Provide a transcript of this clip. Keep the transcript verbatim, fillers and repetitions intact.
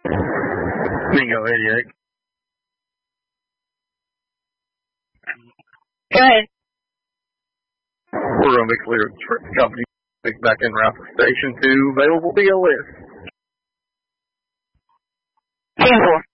Bingo eighty-eight. Go ahead. We're going to be clear of the company. Back in route for station two. Available via list. ten four.